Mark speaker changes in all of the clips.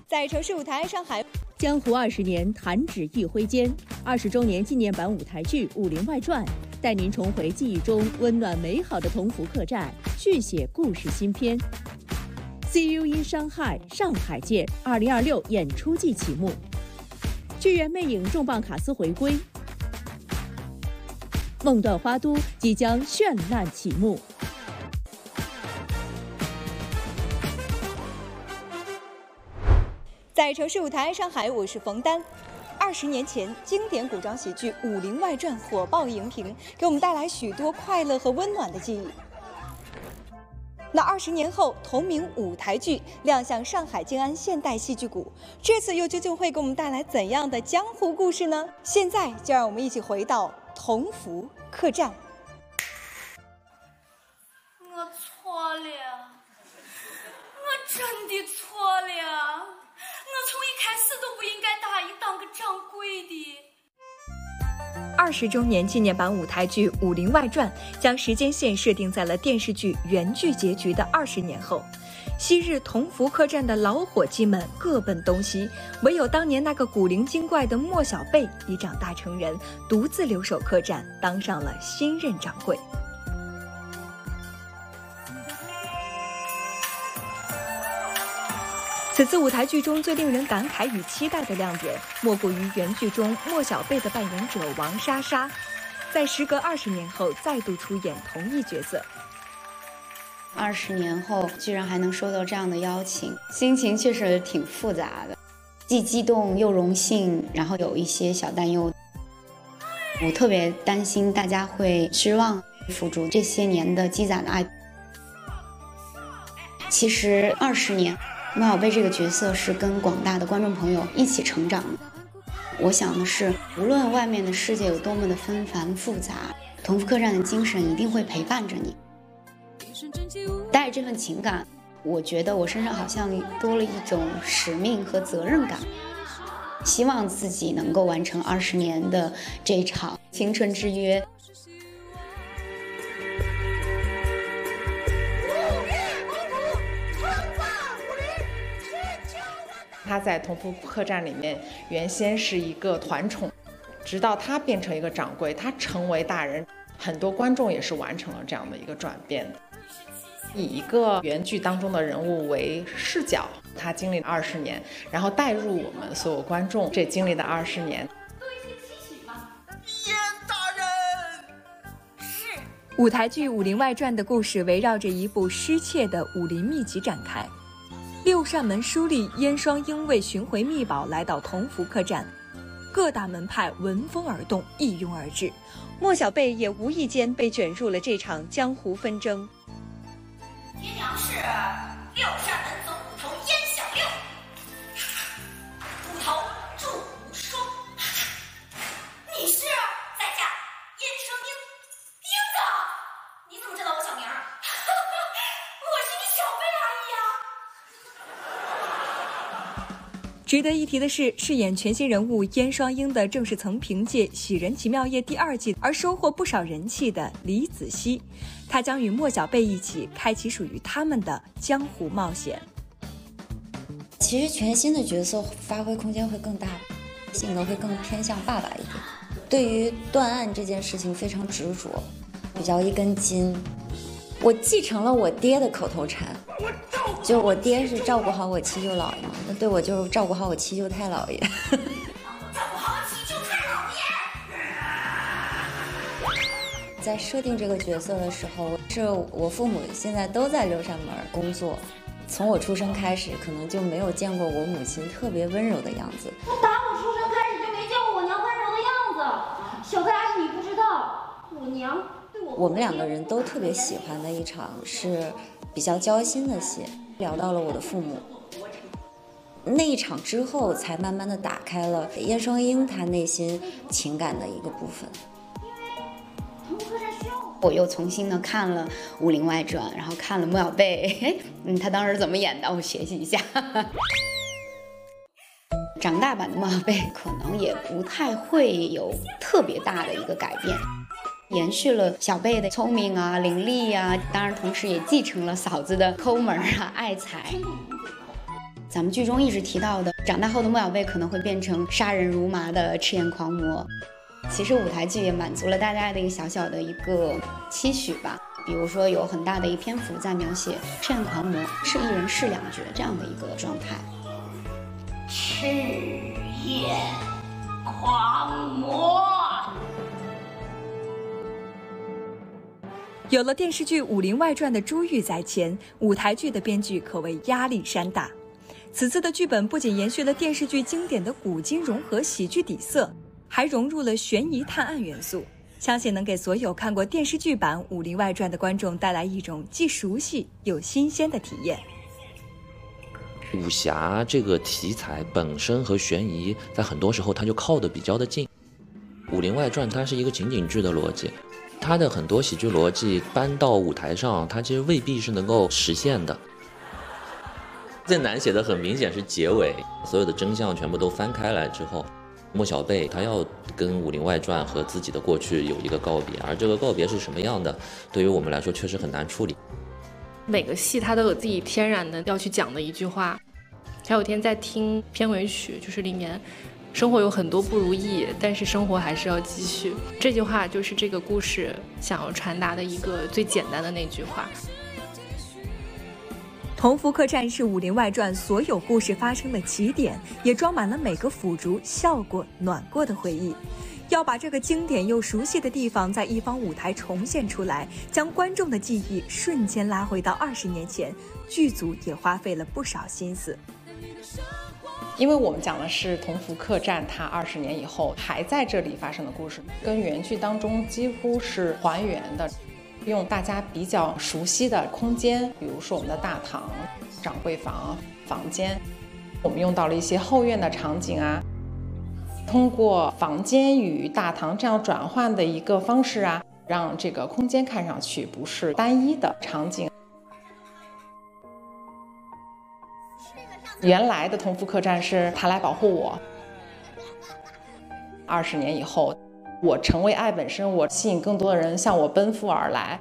Speaker 1: 在城市舞台上海，
Speaker 2: 江湖20年，弹指一挥间。20周年纪念版舞台剧《武林外传》，带您重回记忆中温暖美好的同福客栈，续写故事新篇。See you in Shanghai， 上海见！2026演出季启幕，剧院魅影重磅卡司回归，梦断花都即将绚烂启幕。
Speaker 1: 在城市舞台上海，我是冯丹。20年前，经典古装喜剧《武林外传》火爆荧屏，给我们带来许多快乐和温暖的记忆。那20年后，同名舞台剧亮相上海静安现代戏剧谷，这次又究竟会给我们带来怎样的江湖故事呢？现在就让我们一起回到同福客栈。
Speaker 3: 我错了，我真的错了。我从一开始都不应该答应当个掌柜的。
Speaker 1: 20周年纪念版舞台剧《武林外传》将时间线设定在了电视剧原剧结局的20年后。昔日同福客栈的老伙计们各奔东西，唯有当年那个古灵精怪的莫小贝已长大成人，独自留守客栈，当上了新任掌柜。此次舞台剧中最令人感慨与期待的亮点，莫过于原剧中莫小贝的扮演者王莎莎，在时隔20年后再度出演同一角色。
Speaker 4: 20年后居然还能收到这样的邀请，心情确实挺复杂的，既激动又荣幸，然后有一些小担忧。我特别担心大家会失望，付出这些年的积攒的爱。其实20年。莫小贝这个角色是跟广大的观众朋友一起成长的。我想的是，无论外面的世界有多么的纷繁复杂，同福客栈的精神一定会陪伴着你。带着这份情感，我觉得我身上好像多了一种使命和责任感，希望自己能够完成20年的这场青春之约。
Speaker 5: 他在同福客栈里面原先是一个团宠，直到他变成一个掌柜，他成为大人，很多观众也是完成了这样的一个转变的。以一个原剧当中的人物为视角，他经历了20年，然后带入我们所有观众这经历的20年。
Speaker 1: 舞台剧《武林外传》的故事围绕着一部失窃的武林秘籍展开。六扇门书吏燕双鹰为寻回秘宝来到同福客栈，各大门派闻风而动，一拥而至。莫小贝也无意间被卷入了这场江湖纷争。
Speaker 3: 爹娘是六扇门总捕头燕小六，捕头祝无双。你是在下燕双鹰，鹰子，你怎么知道我小名？我是你小贝阿姨呀。
Speaker 1: 值得一提的是，饰演全新人物燕双鹰的正是曾凭借《喜人奇妙夜》第2季而收获不少人气的李子柒，她将与莫小贝一起开启属于他们的江湖冒险。
Speaker 6: 其实全新的角色发挥空间会更大，性格会更偏向爸爸一点，对于断案这件事情非常执着，比较一根筋。我继承了我爹的口头禅，就我爹是照顾好我七舅姥爷嘛，那对我就是照顾好我七舅太姥爷。
Speaker 3: 照顾好七舅太姥爷。
Speaker 6: 在设定这个角色的时候，是我父母现在都在六扇门工作，从我出生开始，可能就没有见过我母亲特别温柔的样子。
Speaker 3: 打我出生开始就没见过我娘温柔的样子，小贝阿姨你不知道，我娘。
Speaker 6: 我们2个人都特别喜欢的一场是比较交心的戏，聊到了我的父母。那一场之后，才慢慢的打开了燕双鹰他内心情感的一个部分。
Speaker 4: 我又重新的看了《武林外传》，然后看了莫小贝，他当时怎么演的，我学习一下。长大版的莫小贝可能也不太会有特别大的一个改变。延续了小贝的聪明啊、伶俐啊，当然同时也继承了嫂子的抠门啊、爱财。 咱们剧中一直提到的，长大后的莫小贝可能会变成杀人如麻的赤焰狂魔。其实舞台剧也满足了大家的一个小小的一个期许吧。比如说有很大的一篇幅在描写赤焰狂魔是一人饰两角这样的一个状态。
Speaker 3: 赤焰狂魔。
Speaker 1: 有了电视剧《武林外传》的珠玉在前，舞台剧的编剧可谓压力山大。此次的剧本不仅延续了电视剧经典的古今融合喜剧底色，还融入了悬疑探案元素，相信能给所有看过电视剧版《武林外传》的观众带来一种既熟悉又新鲜的体验。
Speaker 7: 武侠这个题材本身和悬疑在很多时候它就靠得比较的近，《武林外传》它是一个情景剧的逻辑，它的很多喜剧逻辑搬到舞台上，它其实未必是能够实现的。最难写的很明显是结尾，所有的真相全部都翻开来之后，莫小贝他要跟《武林外传》和自己的过去有一个告别，而这个告别是什么样的，对于我们来说确实很难处理。
Speaker 8: 每个戏它都有自己天然的要去讲的一句话。还有天在听片尾曲，就是里面生活有很多不如意，但是生活还是要继续，这句话就是这个故事想要传达的一个最简单的那句话。
Speaker 1: 同福客栈是《武林外传》所有故事发生的起点，也装满了每个腐竹笑过暖过的回忆。要把这个经典又熟悉的地方在一方舞台重现出来，将观众的记忆瞬间拉回到20年前，剧组也花费了不少心思。
Speaker 5: 因为我们讲的是同福客栈它20年以后还在这里发生的故事，跟原剧当中几乎是还原的，用大家比较熟悉的空间，比如说我们的大堂、掌柜房、房间，我们用到了一些后院的场景啊，通过房间与大堂这样转换的一个方式啊，让这个空间看上去不是单一的场景。原来的同福客栈是他来保护我，20年以后我成为爱本身，我吸引更多的人向我奔赴而来。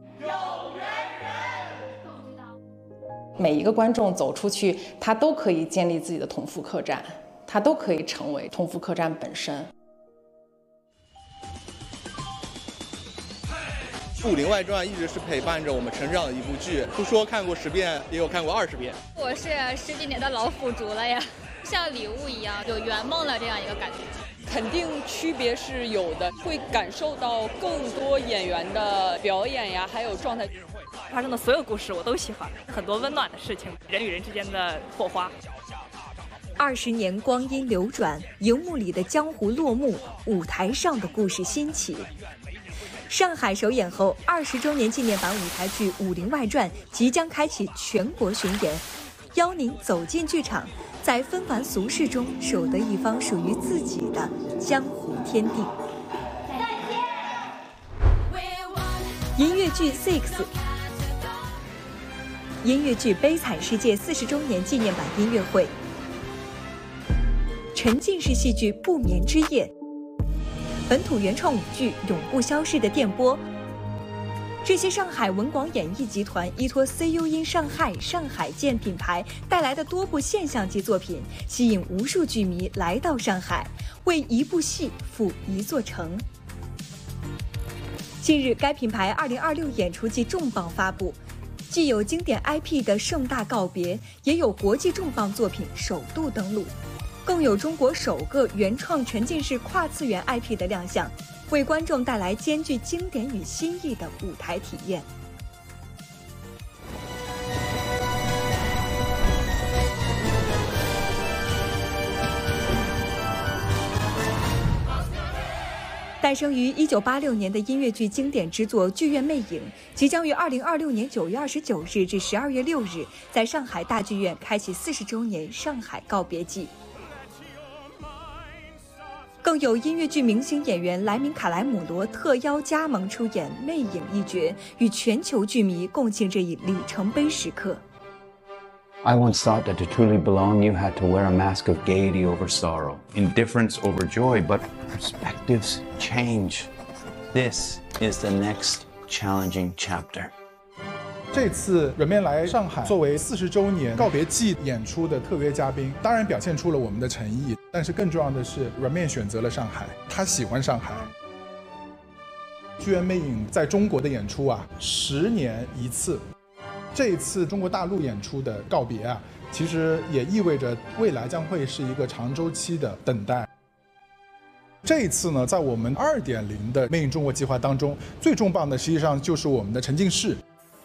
Speaker 5: 每一个观众走出去，他都可以建立自己的同福客栈，他都可以成为同福客栈本身。
Speaker 9: 《武林外传》一直是陪伴着我们成长的一部剧，不说看过10遍，也有看过20遍。
Speaker 10: 我是10几年的老腐竹了呀，像礼物一样，有圆梦了这样一个感觉。
Speaker 11: 肯定区别是有的，会感受到更多演员的表演呀，还有状态。
Speaker 12: 发生的所有故事我都喜欢，很多温暖的事情，人与人之间的火花。
Speaker 1: 20年光阴流转，荧幕里的江湖落幕，舞台上的故事兴起。上海首演后20周年纪念版舞台剧《武林外传》即将开启全国巡演，邀您走进剧场，在纷繁俗世中守得一方属于自己的江湖天地。音乐剧 Six， 音乐剧《悲惨世界》40周年纪念版音乐会，沉浸式戏剧《不眠之夜》，本土原创舞剧《永不消逝的电波》。这些上海文广演艺集团依托 CU in 上海、上海见品牌带来的多部现象级作品，吸引无数剧迷来到上海，为一部戏赴一座城。近日，该品牌2026演出季重磅发布，既有经典 IP 的盛大告别，也有国际重磅作品首度登陆，更有中国首个原创沉浸式跨次元 IP 的亮相，为观众带来兼具经典与新意的舞台体验。诞生于1986年的音乐剧经典之作《剧院魅影》，即将于2026年9月29日至12月6日在上海大剧院开启40周年上海告别季。更有音乐剧明星演员莱明卡莱姆罗特邀加盟出演《魅影》一角，与全球剧迷共庆这一里程碑时刻。
Speaker 13: I once thought that to truly belong, you had to wear a mask of gaiety over sorrow, indifference over joy, but perspectives change. This is the next challenging chapter.
Speaker 14: 这次软面来上海作为40周年告别季演出的特约嘉宾，当然表现出了我们的诚意，但是更重要的是软面选择了上海，他喜欢上海。剧院魅影在中国的演出啊，10年一次。这一次中国大陆演出的告别啊，其实也意味着未来将会是一个长周期的等待。这一次呢，在我们2.0的魅影中国计划当中，最重磅的实际上就是我们的沉浸式。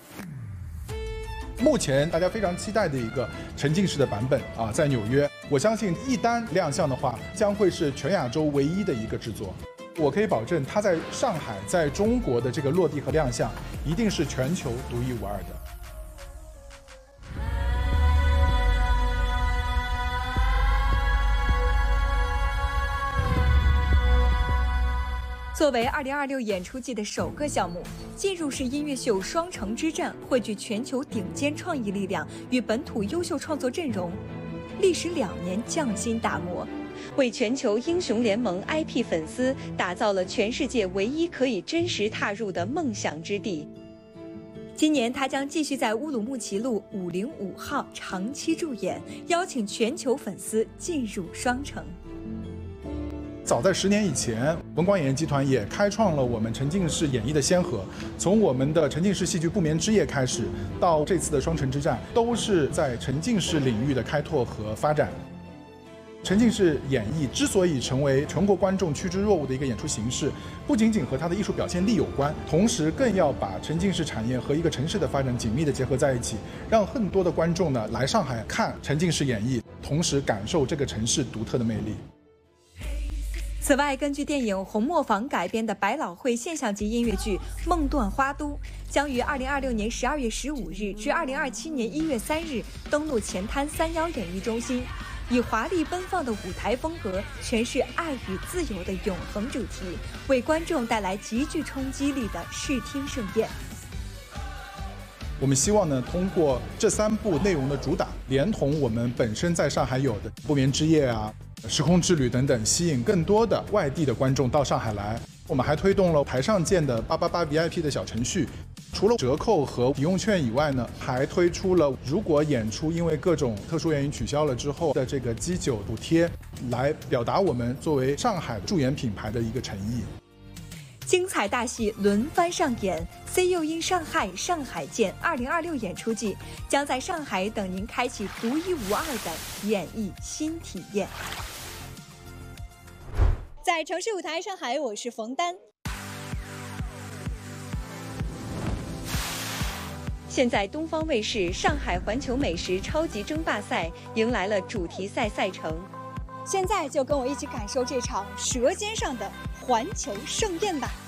Speaker 14: 目前大家非常期待的一个沉浸式的版本啊，在纽约，我相信一旦亮相的话，将会是全亚洲唯一的一个制作。我可以保证，它在上海、在中国的这个落地和亮相，一定是全球独一无二的。
Speaker 1: 作为2026演出季的首个项目，进入式音乐秀《双城之战》汇聚全球顶尖创意力量与本土优秀创作阵容，历时2年匠心打磨，为全球英雄联盟 IP 粉丝打造了全世界唯一可以真实踏入的梦想之地。今年，他将继续在乌鲁木齐路505号长期驻演，邀请全球粉丝进入双城。
Speaker 14: 早在10年以前，文广演艺集团也开创了我们沉浸式演绎的先河。从我们的沉浸式戏剧《不眠之夜》开始，到这次的《双城之战》，都是在沉浸式领域的开拓和发展。沉浸式演绎之所以成为全国观众趋之若鹜的一个演出形式，不仅仅和它的艺术表现力有关，同时更要把沉浸式产业和一个城市的发展紧密地结合在一起，让更多的观众呢来上海看沉浸式演绎，同时感受这个城市独特的魅力。
Speaker 1: 此外，根据电影《红磨坊》改编的百老汇现象级音乐剧《梦断花都》将于2026年12月15日至2027年1月3日登陆前滩3·1演艺中心，以华丽奔放的舞台风格诠释爱与自由的永恒主题，为观众带来极具冲击力的视听盛宴。
Speaker 14: 我们希望呢，通过这3部内容的主打，连同我们本身在上海有的《不眠之夜》啊、时空之旅等等，吸引更多的外地的观众到上海来。我们还推动了台上见的888 VIP 的小程序，除了折扣和抵用券以外呢，还推出了如果演出因为各种特殊原因取消了之后的这个基酒补贴，来表达我们作为上海驻演品牌的一个诚意。
Speaker 1: 精彩大戏轮番上演 ，See You in 上海，上海见2026演出季将在上海等您开启独一无二的演艺新体验。在城市舞台上海，我是冯丹。现在东方卫视上海环球美食超级争霸赛迎来了主题赛赛程，现在就跟我一起感受这场舌尖上的环球盛宴吧！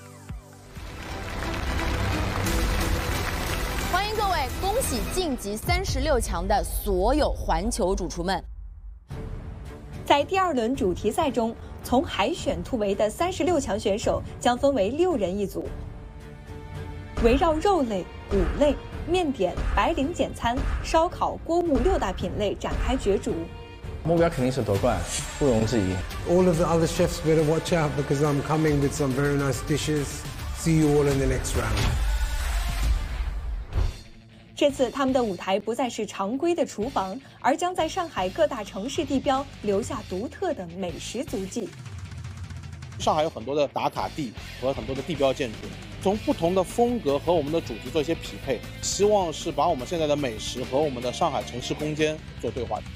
Speaker 15: 欢迎各位，恭喜晋级36强的所有环球主厨们！
Speaker 1: 在第2轮主题赛中，从海选突围的36强选手将分为6人一组，围绕肉类、骨类、面点、白领简餐、烧烤、锅物6大品类展开角逐。
Speaker 16: 目标肯定是夺冠，毋庸置疑。
Speaker 17: All of the other chefs better watch out because I'm coming with some very nice dishes. See you all in the next round.
Speaker 1: 这次他们的舞台不再是常规的厨房，而将在上海各大城市地标留下独特的美食足迹。
Speaker 18: 上海有很多的打卡地和很多的地标建筑，从不同的风格和我们的主题做一些匹配，希望是把我们现在的美食和我们的上海城市空间做对话。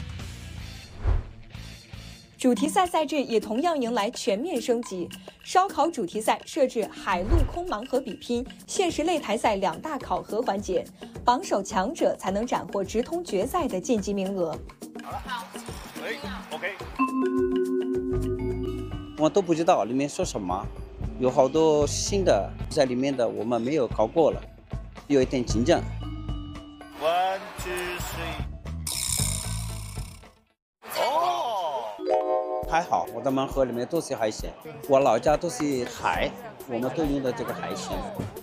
Speaker 1: 主题赛赛制也同样迎来全面升级，烧烤主题赛设置海陆空盲盒比拼、限时擂台赛2大考核环节，榜首强者才能斩获直通决赛的晋级名额。
Speaker 18: 好了，OK。
Speaker 19: 我都不知道里面说什么，有好多新的在里面的我们没有考过了，有一点紧张。
Speaker 18: 1、2、3。哦，
Speaker 19: 还好，我的盲盒里面都是海鲜，我老家都是海，我们都用的这个海鲜。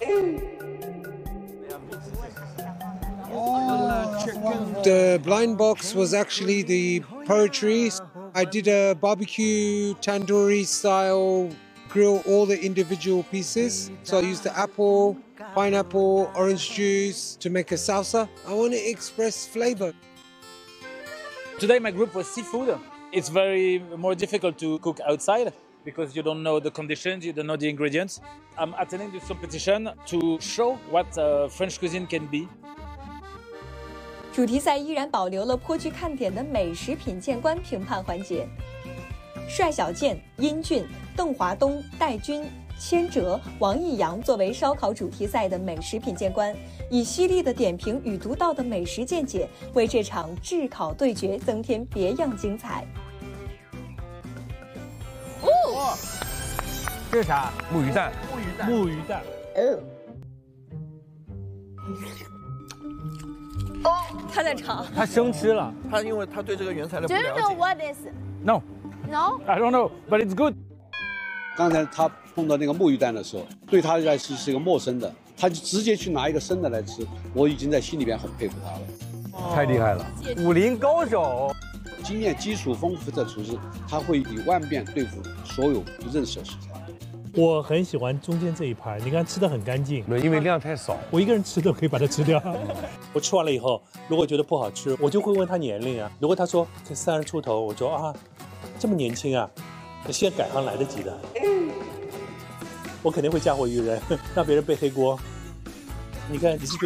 Speaker 17: The blind box was actually the poetry. I did a barbecue tandoori style grill all the individual pieces. So I used the apple, pineapple, orange juice to make a salsa. I want to express flavor.
Speaker 20: Today my group was seafood. It's very more difficult to cook outside because you don't know the conditions, you don't know the ingredients. I'm attending this competition to show what French cuisine can be.
Speaker 1: 主题赛依然保留了颇具看点的美食品鉴官评判环节。帅小健、殷俊、邓华东、戴军、千哲、王艺阳作为烧烤主题赛的美食品鉴官，以犀利的点评与独到的美食见解，为这场炙烤对决增添别样精彩。
Speaker 21: 哦，这是啥？木鱼蛋。木鱼蛋。
Speaker 1: 他在尝，
Speaker 21: 他生吃了。
Speaker 22: 他因为他对这个原材料不
Speaker 15: Do
Speaker 22: 了
Speaker 15: you
Speaker 22: 解。
Speaker 15: know what is?
Speaker 21: No.
Speaker 15: No.
Speaker 21: I don't know, but it's good.
Speaker 23: 刚才他碰到那个木鱼蛋的时候，对他来说是一个陌生的，他就直接去拿一个生的来吃，我已经在心里边很佩服他了。
Speaker 21: 太厉害了，武林高手，
Speaker 23: 经验基础丰富的厨师，他会以万变对付所有不认识的食材。
Speaker 24: 我很喜欢中间这一盘，你看吃的很干净，
Speaker 21: 因为量太少，
Speaker 24: 我一个人吃都可以把它吃掉。我吃完了以后，如果觉得不好吃，我就会问他年龄啊。如果他说才30出头，我说啊，这么年轻啊，现在改行来得及的。我肯定会嫁祸于人，让别人背黑锅。你看，你是觉得